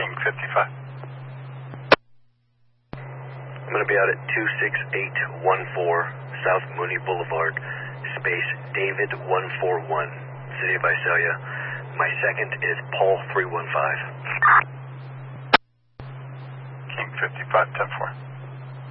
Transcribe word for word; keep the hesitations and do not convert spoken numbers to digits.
King fifty-five. I'm going to be out at two six eight one four South Mooney Boulevard, space David one four one, City of Visalia. My second is Paul three one five. King fifty-five, ten four.